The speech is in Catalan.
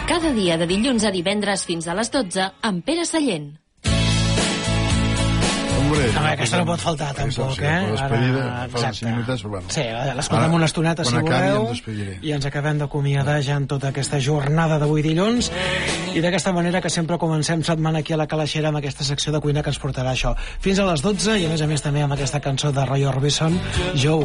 Cada dia de dilluns a divendres fins a les 12 amb Pere Sallent. Aquesta no pot faltar, tampoc, La despedida, fa 5 minuts, bueno. Sí, l'escoltem una estoneta, si voleu, i ens acabem d'acomiadar ja en tota aquesta jornada d'avui dilluns, i d'aquesta manera que sempre comencem setmana aquí a la Calaixera amb aquesta secció de cuina que ens portarà això. Fins a les 12, i a més també amb aquesta cançó de Roy Orbison, Joe.